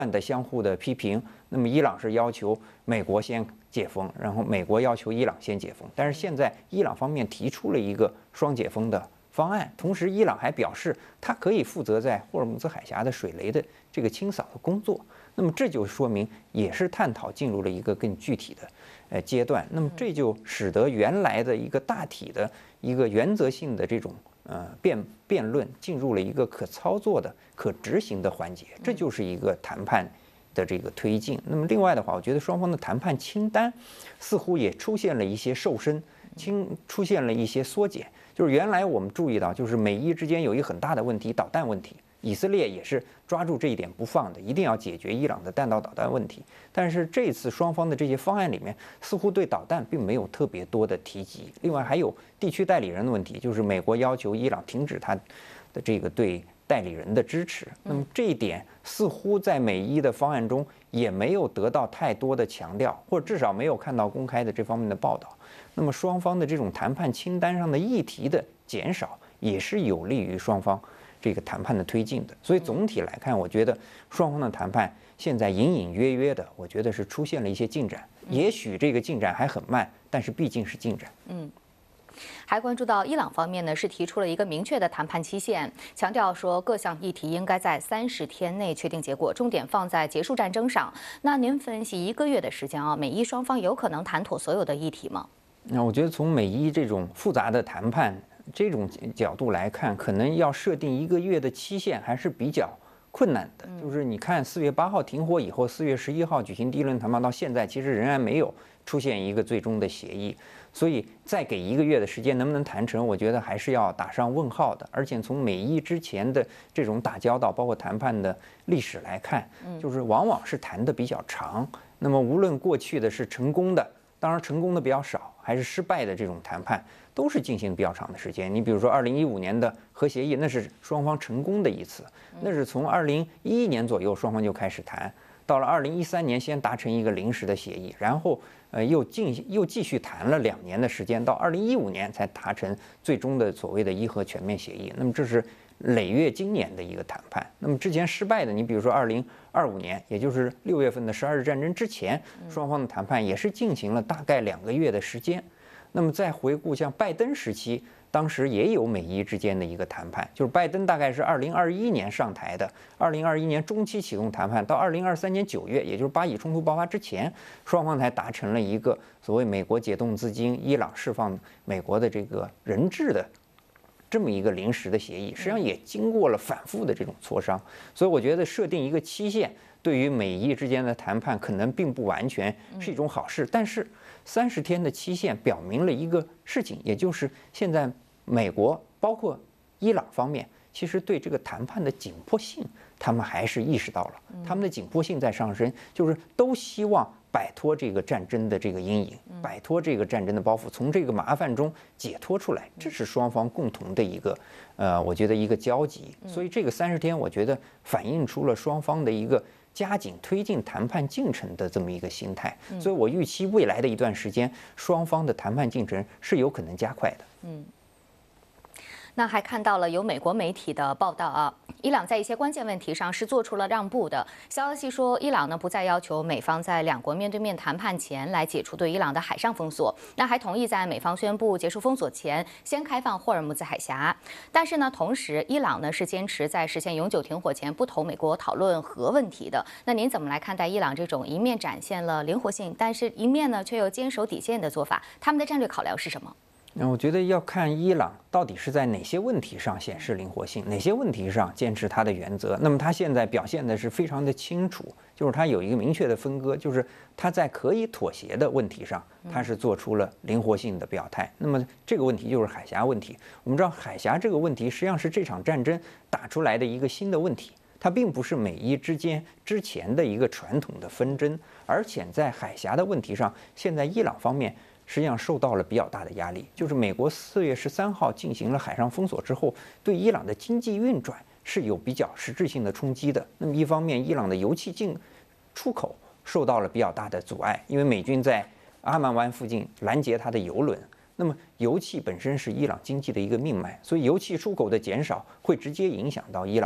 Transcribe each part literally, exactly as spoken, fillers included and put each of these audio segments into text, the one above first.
的相互的批评。那么伊朗是要求美国先解封，然后美国要求伊朗先解封。但是现在伊朗方面提出了一个双解封的方案，同时伊朗还表示它可以负责在霍尔木兹海峡的水雷的这个清扫的工作。那么这就说明也是探讨进入了一个更具体的呃阶段。那么这就使得原来的一个大体的一个原则性的这种呃辩辩论进入了一个可操作的、可执行的环节。这就是一个谈判的这个推进。那么另外的话，我觉得双方的谈判清单似乎也出现了一些瘦身，清出现了一些缩减。就是原来我们注意到，就是美伊之间有一个很大的问题，导弹问题。以色列也是抓住这一点不放的，一定要解决伊朗的弹道导弹问题。但是这次双方的这些方案里面，似乎对导弹并没有特别多的提及。另外还有地区代理人的问题，就是美国要求伊朗停止它的这个对代理人的支持。那么这一点似乎在美伊的方案中也没有得到太多的强调，或者至少没有看到公开的这方面的报道。那么双方的这种谈判清单上的议题的减少，也是有利于双方这个谈判的推进的。所以总体来看，我觉得双方的谈判现在隐隐约约的，我觉得是出现了一些进展。也许这个进展还很慢，但是毕竟是进展。 嗯。还关注到伊朗方面呢，是提出了一个明确的谈判期限，强调说各项议题应该在三十天内确定结果，重点放在结束战争上。那您分析一个月的时间啊，美伊双方有可能谈妥所有的议题吗？ 那我觉得从美伊这种复杂的谈判这种角度来看，可能要设定一个月的期限还是比较困难的。就是你看四月八号停火以后，四月十一号举行第一轮谈判，到现在其实仍然没有出现一个最终的协议。所以再给一个月的时间能不能谈成，我觉得还是要打上问号的。而且从美伊之前的这种打交道，包括谈判的历史来看，就是往往是谈的比较长。那么无论过去的是成功的，当然成功的比较少，还是失败的这种谈判，都是进行比较长的时间。你比如说二零一五年的核协议，那是双方成功的一次，那是从二零一一年左右双方就开始谈，到了二零一三年先达成一个临时的协议，然后呃又进又继续谈了两年的时间，到二零一五年才达成最终的所谓的伊核全面协议。那么这是累月经年的一个谈判。那么之前失败的，你比如说二零二五年，也就是六月份的十二日战争之前，双方的谈判也是进行了大概两个月的时间。那么再回顾像拜登时期，当时也有美伊之间的一个谈判，就是拜登大概是二零二一年上台的，二零二一年中期启动谈判，到二零二三年九月，也就是巴以冲突爆发之前，双方才达成了一个所谓美国解冻资金、伊朗释放美国的这个人质的这么一个临时的协议，实际上也经过了反复的这种磋商。所以我觉得设定一个期限，对于美伊之间的谈判可能并不完全是一种好事，但是三十天的期限表明了一个事情，也就是现在美国包括伊朗方面，其实对这个谈判的紧迫性，他们还是意识到了，他们的紧迫性在上升，就是都希望摆脱这个战争的这个阴影，摆脱这个战争的包袱，从这个麻烦中解脱出来，这是双方共同的一个，呃，我觉得一个交集。所以这个三十天，我觉得反映出了双方的一个加紧推进谈判进程的这么一个心态。所以我预期未来的一段时间，双方的谈判进程是有可能加快的。 嗯。那还看到了有美国媒体的报道啊，伊朗在一些关键问题上是做出了让步的。消息说，伊朗呢不再要求美方在两国面对面谈判前来解除对伊朗的海上封锁，那还同意在美方宣布结束封锁前先开放霍尔木兹海峡。但是呢，同时伊朗呢是坚持在实现永久停火前不同美国讨论核问题的。那您怎么来看待伊朗这种一面展现了灵活性，但是一面呢却又坚守底线的做法？他们的战略考量是什么？ 那我觉得要看伊朗到底是在哪些问题上显示灵活性，哪些问题上坚持它的原则。那么它现在表现的是非常的清楚，就是它有一个明确的分割，就是它在可以妥协的问题上，它是做出了灵活性的表态。那么这个问题就是海峡问题。我们知道海峡这个问题实际上是这场战争打出来的一个新的问题，它并不是美伊之间之前的一个传统的纷争，而且在海峡的问题上，现在伊朗方面实际上受到了比较大的压力，就是美国四月十三号进行了海上封锁之后，对伊朗的经济运转是有比较实质性的冲击的。那么一方面，伊朗的油气进出口受到了比较大的阻碍，因为美军在阿曼湾附近拦截它的油轮。那么油气本身是伊朗经济的一个命脉，所以油气出口的减少会直接影响到伊朗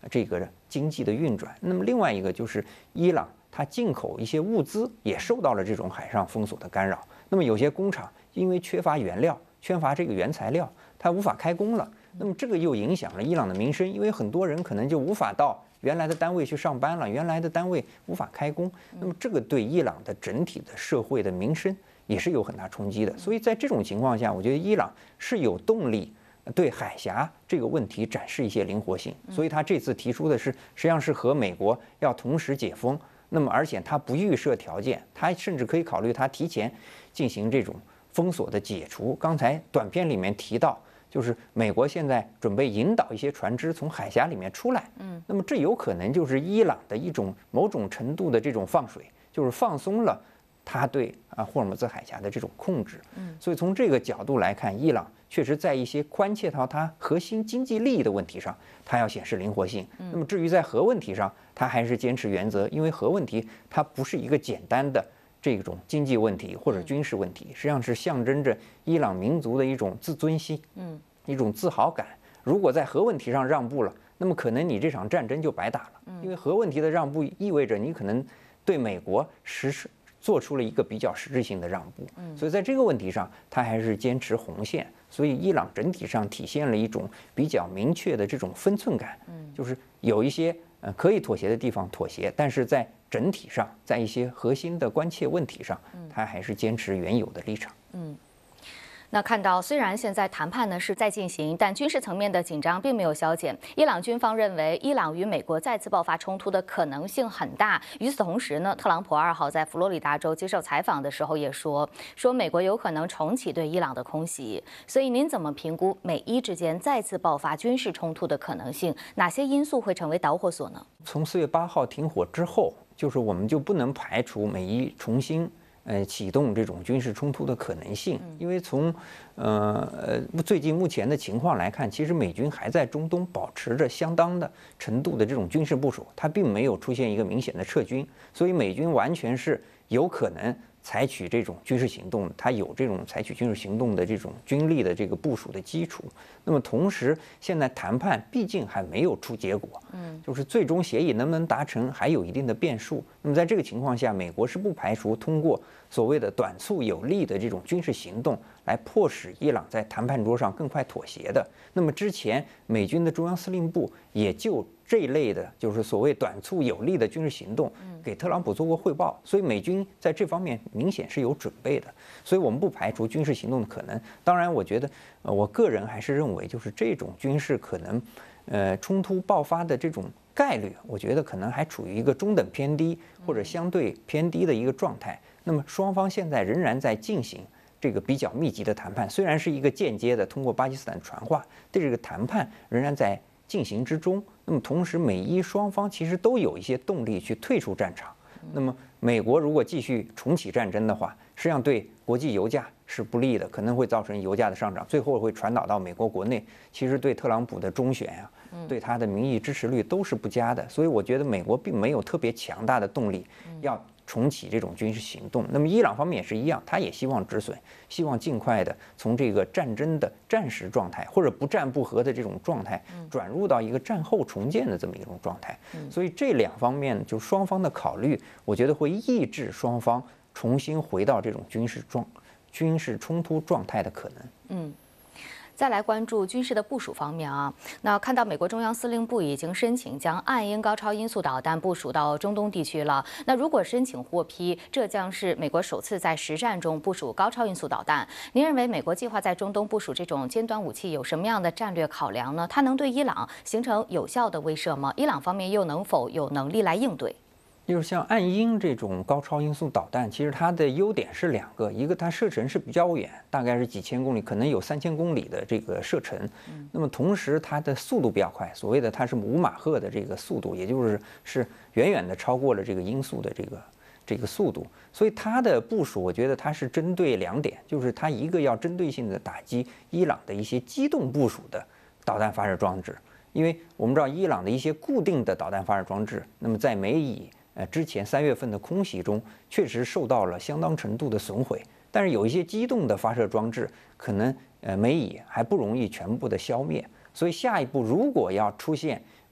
这个经济的运转。那么另外一个就是伊朗它进口一些物资也受到了这种海上封锁的干扰。那么有些工厂因为缺乏原料、缺乏这个原材料，它无法开工了。那么这个又影响了伊朗的民生，因为很多人可能就无法到原来的单位去上班了，原来的单位无法开工。那么这个对伊朗的整体的社会的民生也是有很大冲击的。所以在这种情况下，我觉得伊朗是有动力对海峡这个问题展示一些灵活性。所以他这次提出的是，实际上是和美国要同时解封。那么而且他不预设条件，他甚至可以考虑他提前进行这种封锁的解除。刚才短片里面提到，就是美国现在准备引导一些船只从海峡里面出来，嗯，那么这有可能就是伊朗的一种某种程度的这种放水，就是放松了他对啊霍尔木兹海峡的这种控制。嗯，所以从这个角度来看，伊朗确实在一些关切到它核心经济利益的问题上，它要显示灵活性。那么至于在核问题上，它还是坚持原则，因为核问题它不是一个简单的这种经济问题或者军事问题，实际上是象征着伊朗民族的一种自尊心，嗯，一种自豪感。如果在核问题上让步了，那么可能你这场战争就白打了，因为核问题的让步意味着你可能对美国实施做出了一个比较实质性的让步。所以在这个问题上，他还是坚持红线。所以伊朗整体上体现了一种比较明确的这种分寸感，就是有一些呃可以妥协的地方妥协，但是在整体上，在一些核心的关切问题上，他还是坚持原有的立场。 嗯。那看到，虽然现在谈判呢是在进行，但军事层面的紧张并没有消减。伊朗军方认为，伊朗与美国再次爆发冲突的可能性很大。与此同时呢，特朗普二号在佛罗里达州接受采访的时候也说，说美国有可能重启对伊朗的空袭。所以您怎么评估美伊之间再次爆发军事冲突的可能性？哪些因素会成为导火索呢？ 从四月八号停火之后，就是我们就不能排除美伊重新呃，启动这种军事冲突的可能性，因为从呃呃最近目前的情况来看，其实美军还在中东保持着相当的程度的这种军事部署，它并没有出现一个明显的撤军，所以美军完全是有可能采取这种军事行动的，它有这种采取军事行动的这种军力的这个部署的基础。那么同时，现在谈判毕竟还没有出结果，嗯，就是最终协议能不能达成还有一定的变数。那么在这个情况下，美国是不排除通过所谓的短促有力的这种军事行动来迫使伊朗在谈判桌上更快妥协的。那么之前美军的中央司令部也就这一类的，就是所谓短促有力的军事行动，给特朗普做过汇报，所以美军在这方面明显是有准备的。所以我们不排除军事行动的可能。当然，我觉得，呃，我个人还是认为，就是这种军事可能，呃，冲突爆发的这种概率，我觉得可能还处于一个中等偏低或者相对偏低的一个状态。那么双方现在仍然在进行这个比较密集的谈判，虽然是一个间接的通过巴基斯坦传话，但这个谈判仍然在进行之中。那么同时，美伊双方其实都有一些动力去退出战场。那么美国如果继续重启战争的话，实际上对国际油价是不利的，可能会造成油价的上涨，最后会传导到美国国内。其实对特朗普的中选呀、啊，对他的民意支持率都是不佳的。所以我觉得美国并没有特别强大的动力要重启这种军事行动。那么伊朗方面也是一样，他也希望止损，希望尽快的从这个战争的战时状态或者不战不和的这种状态，转入到一个战后重建的这么一种状态。所以这两方面就双方的考虑，我觉得会抑制双方重新回到这种军事状、军事冲突状态的可能。 嗯。再来关注军事的部署方面啊，那看到美国中央司令部已经申请将暗鹰高超音速导弹部署到中东地区了。那如果申请获批，这将是美国首次在实战中部署高超音速导弹。您认为美国计划在中东部署这种尖端武器有什么样的战略考量呢？它能对伊朗形成有效的威慑吗？伊朗方面又能否有能力来应对？ 就是像暗鹰这种高超音速导弹，其实它的优点是两个，一个它射程是比较远，大概是几千公里，可能有三千公里的这个射程。那么同时它的速度比较快，所谓的它是五马赫的这个速度，也就是是远远的超过了这个音速的这个这个速度。所以它的部署，我觉得它是针对两点，就是它一个要针对性的打击伊朗的一些机动部署的导弹发射装置，因为我们知道伊朗的一些固定的导弹发射装置，那么在美以呃，之前三月份的空袭中，确实受到了相当程度的损毁。但是有一些机动的发射装置，可能呃美以还不容易全部的消灭。所以下一步如果要出现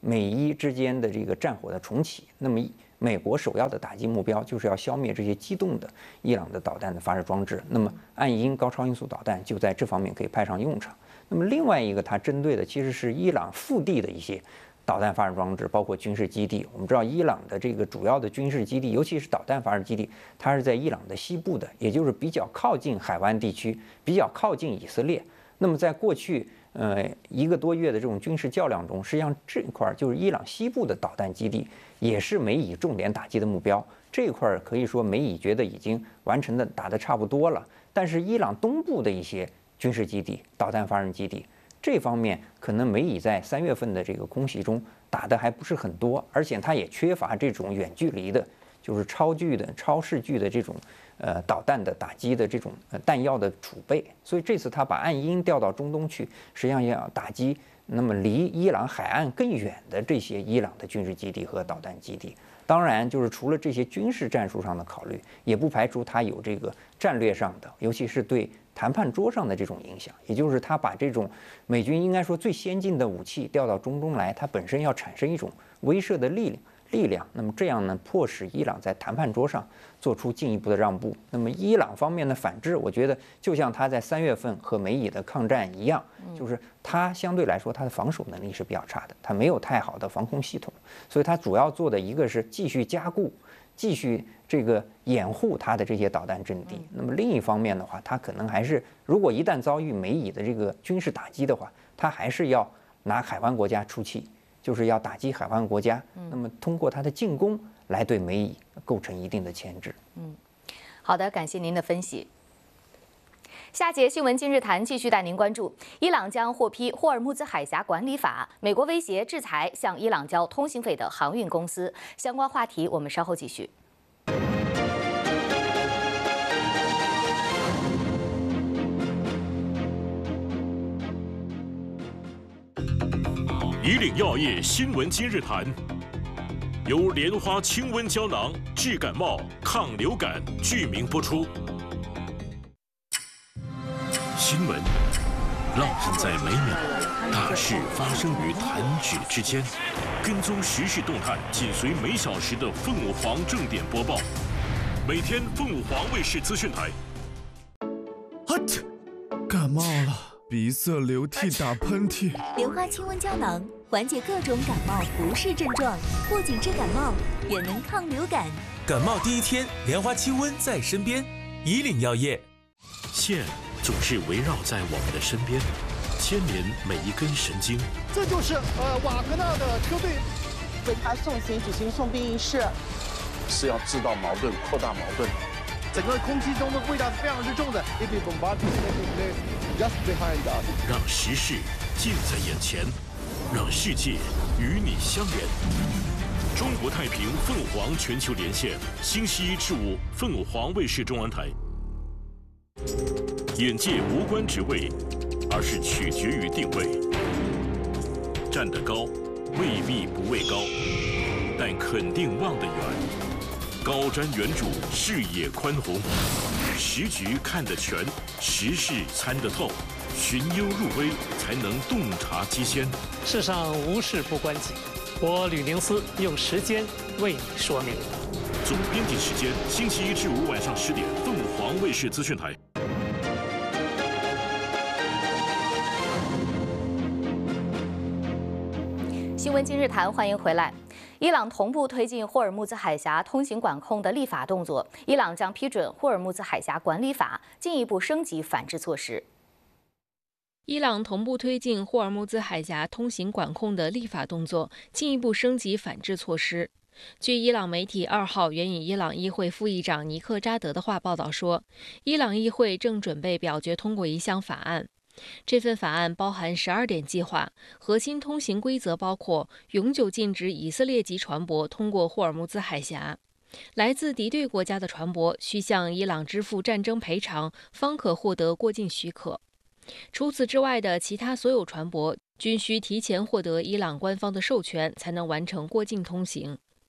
美伊之间的这个战火的重启。那么美国首要的打击目标就是要消灭这些机动的伊朗的导弹的发射装置。那么岸因高超音速导弹就在这方面可以派上用场。那么另外一个，它针对的其实是伊朗腹地的一些导弹发射装置，包括军事基地。我们知道，伊朗的这个主要的军事基地，尤其是导弹发射基地，它是在伊朗的西部的，也就是比较靠近海湾地区，比较靠近以色列。那么在过去呃一个多月的这种军事较量中，实际上这一块就是伊朗西部的导弹基地，也是美以重点打击的目标。这一块可以说美以觉得已经完成的打得差不多了，但是伊朗东部的一些军事基地、导弹发射基地，这方面可能美以在三月份的这个空袭中打的还不是很多，而且它也缺乏这种远距离的，就是超距的、超视距的这种呃导弹的打击的这种呃弹药的储备。所以这次他把岸因调到中东去，实际上要打击那么离伊朗海岸更远的这些伊朗的军事基地和导弹基地。当然，就是除了这些军事战术上的考虑，也不排除它有这个战略上的，尤其是对谈判桌上的这种影响。也就是他把这种美军应该说最先进的武器调到中东来，它本身要产生一种威慑的力量。力量，那么这样呢，迫使伊朗在谈判桌上做出进一步的让步。那么伊朗方面的反制，我觉得就像他在三月份和美以的抗战一样，就是他相对来说他的防守能力是比较差的，他没有太好的防空系统，所以他主要做的一个是继续加固、继续这个掩护他的这些导弹阵地。那么另一方面的话，他可能还是如果一旦遭遇美以的这个军事打击的话，他还是要拿海湾国家出气。就是要打击海湾国家，那么通过它的进攻来对美以构成一定的牵制。 嗯，好的，感谢您的分析。下节新闻今日谈继续带您关注：伊朗将获批霍尔木兹海峡管理法，美国威胁制裁向伊朗交通行费的航运公司。相关话题我们稍后继续。 以岭药业新闻今日谈，由莲花清瘟胶囊治感冒、抗流感，剧名播出。新闻烙印在每秒，大事发生于弹指之间。跟踪时事动态，紧随每小时的凤凰正点播报。每天凤凰卫视资讯台。 啊嚏！感冒了。鼻塞、流涕、打喷嚏， 莲花清瘟胶囊缓解各种感冒不适症状，不仅治感冒，也能抗流感。 感冒第一天，莲花清瘟在身边。以岭药业， 线总是围绕在我们的身边，牵连每一根神经。 这就是呃瓦格纳的车队为他送行举行送殡仪式， 是要制造矛盾、扩大矛盾。 整个空气中的味道是非常之重的。Just behind us， 让时事近在眼前，让世界与你相连。中国太平凤凰全球连线，星期一至五凤凰卫视中文台。眼界无关职位，而是取决于定位。站得高，未必不畏高，但肯定望得远。高瞻远瞩，视野宽宏。时局看得全，时事参得透，寻幽入微，才能洞察机先。 世上无事不关己，我吕宁思用时间为你说明。 总编辑时间：星期一至五晚上十点，凤凰卫视资讯台。 新闻今日谈，欢迎回来。伊朗同步推进霍尔木兹海峡通行管控的立法动作，伊朗将批准霍尔木兹海峡管理法，进一步升级反制措施。 伊朗同步推进霍尔木兹海峡通行管控的立法动作，进一步升级反制措施。据伊朗媒体二号援引伊朗议会副议长尼克扎德的话报道说，伊朗议会正准备表决通过一项法案。这份法案包含十二点计划，核心通行规则包括永久禁止以色列籍船舶通过霍尔木兹海峡，来自敌对国家的船舶需向伊朗支付战争赔偿，方可获得过境许可。除此之外的其他所有船舶均需提前获得伊朗官方的授权，才能完成过境通行。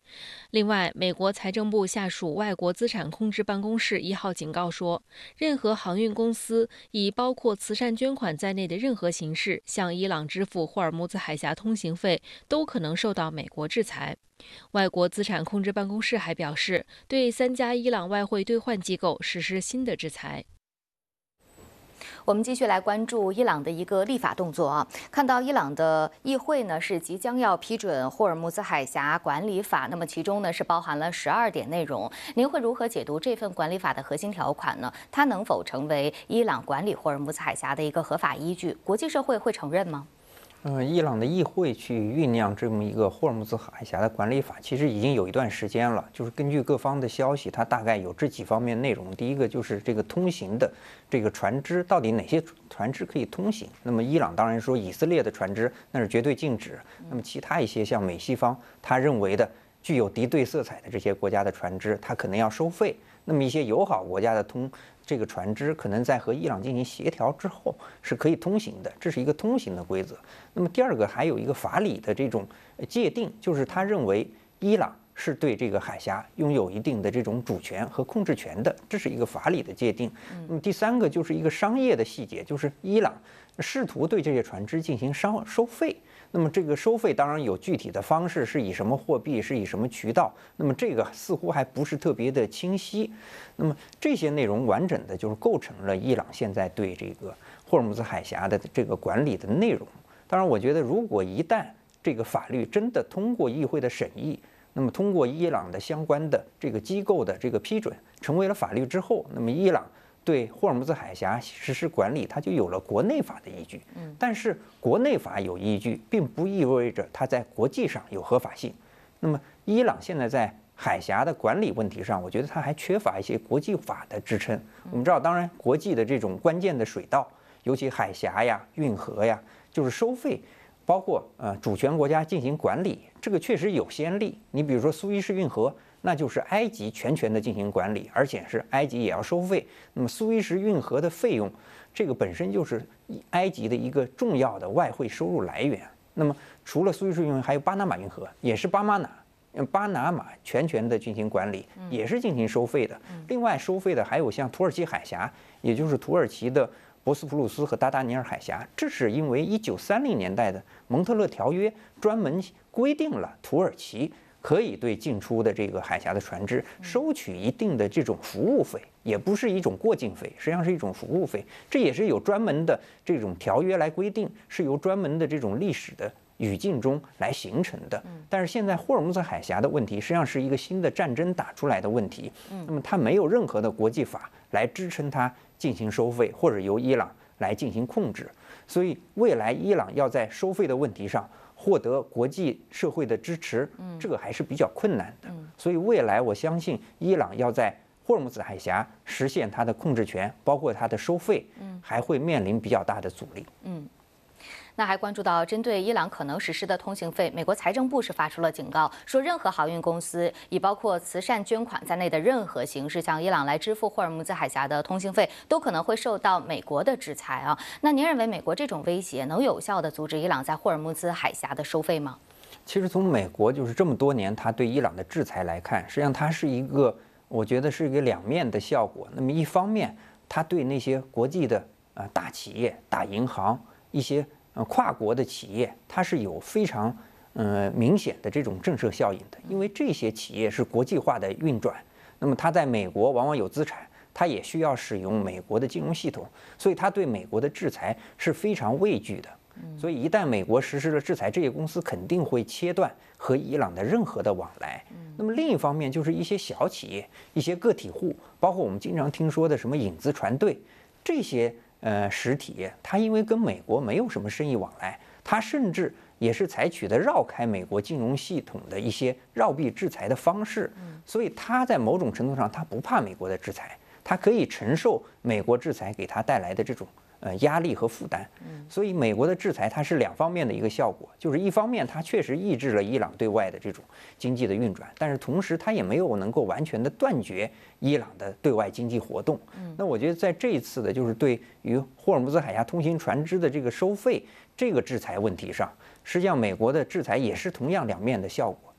另外，美国财政部下属外国资产控制办公室一号警告说，任何航运公司以包括慈善捐款在内的任何形式向伊朗支付霍尔木兹海峡通行费，都可能受到美国制裁。外国资产控制办公室还表示，对三家伊朗外汇兑换机构实施新的制裁。 我们继续来关注伊朗的一个立法动作啊，看到伊朗的议会呢是即将要批准霍尔木兹海峡管理法，那么其中呢是包含了十二点内容。您会如何解读这份管理法的核心条款呢？它能否成为伊朗管理霍尔木兹海峡的一个合法依据？国际社会会承认吗？ 呃，伊朗的议会去酝酿这么一个霍尔木兹海峡的管理法，其实已经有一段时间了。就是根据各方的消息，它大概有这几方面内容。第一个就是这个通行的这个船只，到底哪些船只可以通行？那么伊朗当然说以色列的船只那是绝对禁止。那么其他一些像美西方他认为的具有敌对色彩的这些国家的船只，它可能要收费。那么一些友好国家的通这个船只可能在和伊朗进行协调之后是可以通行的，这是一个通行的规则。那么第二个还有一个法理的这种界定，就是他认为伊朗是对这个海峡拥有一定的这种主权和控制权的，这是一个法理的界定。那么第三个就是一个商业的细节，就是伊朗试图对这些船只进行商收费。那么这个收费当然有具体的方式，是以什么货币，是以什么渠道，那么这个似乎还不是特别的清晰。那么这些内容完整的就是构成了伊朗现在对这个霍尔木兹海峡的这个管理的内容。当然，我觉得如果一旦这个法律真的通过议会的审议，那么通过伊朗的相关的这个机构的这个批准，成为了法律之后，那么伊朗对霍尔木兹海峡实施管理，它就有了国内法的依据。但是国内法有依据，并不意味着它在国际上有合法性。那么伊朗现在在海峡的管理问题上，我觉得它还缺乏一些国际法的支撑。我们知道，当然国际的这种关键的水道，尤其海峡呀、运河呀，就是收费，包括呃主权国家进行管理，这个确实有先例。你比如说苏伊士运河，那就是埃及全权的进行管理，而且是埃及也要收费。那么苏伊士运河的费用，这个本身就是埃及的一个重要的外汇收入来源。那么除了苏伊士运河，还有巴拿马运河，也是巴马纳。巴拿马全权的进行管理，也是进行收费的。另外收费的还有像土耳其海峡，也就是土耳其的博斯普鲁斯和达达尼尔海峡。这是因为一九三零年代的蒙特勒条约专门规定了土耳其可以对进出的这个海峡的船只收取一定的这种服务费，也不是一种过境费，实际上是一种服务费。这也是有专门的这种条约来规定，是由专门的这种历史的语境中来形成的。但是现在霍尔木兹海峡的问题实际上是一个新的战争打出来的问题，那么它没有任何的国际法来支撑它进行收费，或者由伊朗来进行控制。所以未来伊朗要在收费的问题上获得国际社会的支持，这个还是比较困难的。所以未来我相信伊朗要在霍尔木兹海峡实现它的控制权，包括它的收费，还会面临比较大的阻力。 嗯。那还关注到针对伊朗可能实施的通行费，美国财政部是发出了警告，说任何航运公司以包括慈善捐款在内的任何形式向伊朗来支付霍尔木兹海峡的通行费，都可能会受到美国的制裁啊。那您认为美国这种威胁能有效地阻止伊朗在霍尔木兹海峡的收费吗？ 其实从美国就是这么多年他对伊朗的制裁来看，实际上它是一个，我觉得是一个两面的效果。那么一方面，它对那些国际的呃大企业、大银行一些呃，跨国的企业，它是有非常呃明显的这种震慑效应的，因为这些企业是国际化的运转，那么它在美国往往有资产，它也需要使用美国的金融系统，所以它对美国的制裁是非常畏惧的。所以一旦美国实施了制裁，这些公司肯定会切断和伊朗的任何的往来。那么另一方面，就是一些小企业、一些个体户，包括我们经常听说的什么影子船队，这些。呃，实体它因为跟美国没有什么生意往来，它甚至也是采取的绕开美国金融系统的一些绕避制裁的方式，所以它在某种程度上它不怕美国的制裁，它可以承受美国制裁给它带来的这种呃压力和负担。所以美国的制裁它是两方面的一个效果，就是一方面它确实抑制了伊朗对外的这种经济的运转，但是同时它也没有能够完全的断绝伊朗的对外经济活动。那我觉得在这一次的就是对于霍尔木兹海峡通行船只的这个收费这个制裁问题上，实际上美国的制裁也是同样两面的效果。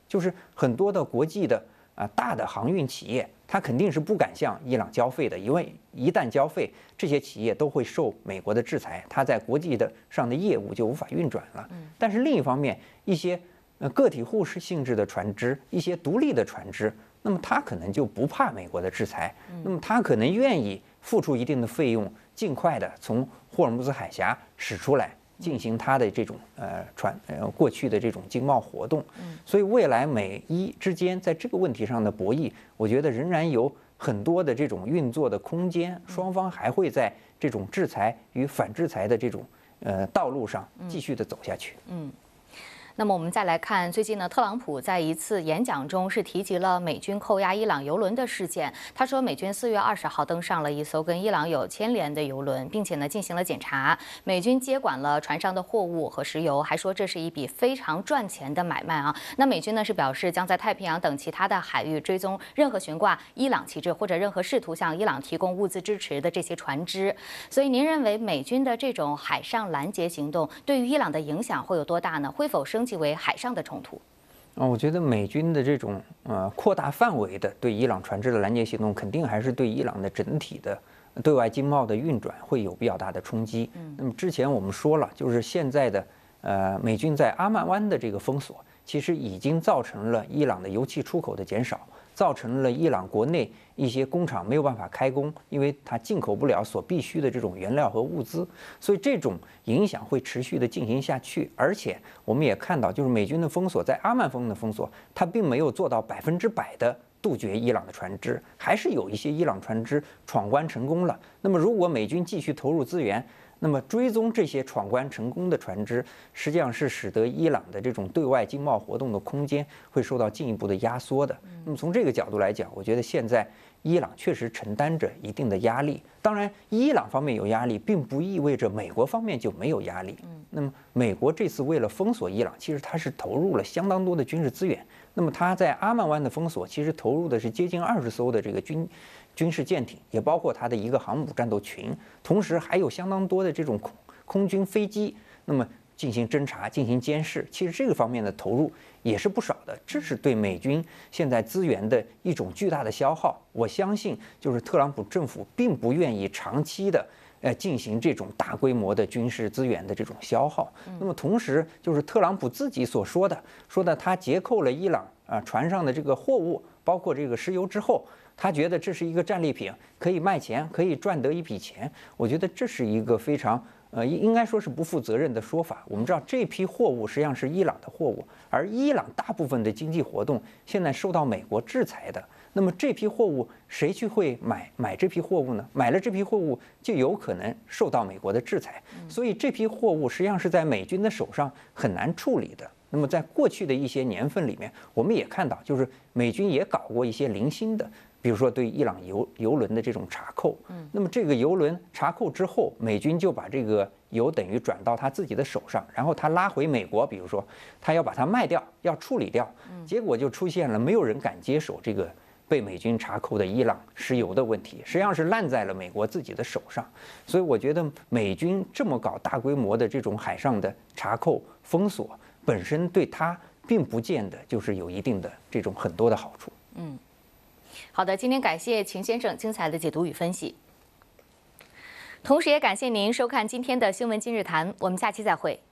就是很多的国际的啊大的航运企业，它肯定是不敢向伊朗交费的，因为一旦交费，这些企业都会受美国的制裁，它在国际的上的业务就无法运转了。但是另一方面，一些呃个体户式性质的船只，一些独立的船只，那么它可能就不怕美国的制裁，那么它可能愿意付出一定的费用，尽快的从霍尔木兹海峡驶出来，进行它的这种呃船呃过去的这种经贸活动。所以未来美伊之间在这个问题上的博弈，我觉得仍然有很多的这种运作的空间，双方还会在这种制裁与反制裁的这种呃道路上继续的走下去。 嗯。那么我们再来看，最近呢，特朗普在一次演讲中是提及了美军扣押伊朗油轮的事件。他说，美军四月二十号登上了一艘跟伊朗有牵连的油轮，并且呢进行了检查。美军接管了船上的货物和石油，还说这是一笔非常赚钱的买卖啊。那美军呢是表示将在太平洋等其他的海域追踪任何悬挂伊朗旗帜或者任何试图向伊朗提供物资支持的这些船只。所以您认为美军的这种海上拦截行动对于伊朗的影响会有多大呢？会否升为海上的冲突？ 啊，我觉得美军的这种呃扩大范围的对伊朗船只的拦截行动，肯定还是对伊朗的整体的对外经贸的运转会有比较大的冲击。嗯，那么之前我们说了，就是现在的呃美军在阿曼湾的这个封锁，其实已经造成了伊朗的油气出口的减少，造成了伊朗国内一些工厂没有办法开工，因为它进口不了所必需的这种原料和物资，所以这种影响会持续的进行下去。而且我们也看到，就是美军的封锁，在阿曼峰的封锁，它并没有做到百分之百的杜绝伊朗的船只，还是有一些伊朗船只闯关成功了。那么如果美军继续投入资源，那么追踪这些闯关成功的船只，实际上是使得伊朗的这种对外经贸活动的空间会受到进一步的压缩的。那么从这个角度来讲，我觉得现在伊朗确实承担着一定的压力。当然，伊朗方面有压力，并不意味着美国方面就没有压力。那么美国这次为了封锁伊朗，其实它是投入了相当多的军事资源。那么它在阿曼湾的封锁，其实投入的是接近二十艘的这个军。军事舰艇，也包括它的一个航母战斗群，同时还有相当多的这种空空军飞机，那么进行侦察、进行监视。其实这个方面的投入也是不少的，这是对美军现在资源的一种巨大的消耗。我相信，就是特朗普政府并不愿意长期的呃进行这种大规模的军事资源的这种消耗。那么同时，就是特朗普自己所说的，说的他截扣了伊朗啊船上的这个货物，包括这个石油之后。他觉得这是一个战利品，可以卖钱，可以赚得一笔钱。我觉得这是一个非常呃，应该说是不负责任的说法。我们知道这批货物实际上是伊朗的货物，而伊朗大部分的经济活动现在受到美国制裁的。那么这批货物谁去会买买这批货物呢？买了这批货物就有可能受到美国的制裁。所以这批货物实际上是在美军的手上很难处理的。那么在过去的一些年份里面，我们也看到，就是美军也搞过一些零星的。比如说对伊朗油油轮的这种查扣，嗯，那么这个油轮查扣之后，美军就把这个油等于转到他自己的手上，然后他拉回美国，比如说他要把它卖掉，要处理掉，结果就出现了没有人敢接手这个被美军查扣的伊朗石油的问题，实际上是烂在了美国自己的手上。所以我觉得美军这么搞大规模的这种海上的查扣封锁，本身对他并不见得就是有一定的这种很多的好处。 嗯。好的，今天感谢秦先生精彩的解读与分析，同时也感谢您收看今天的新闻今日谈，我们下期再会。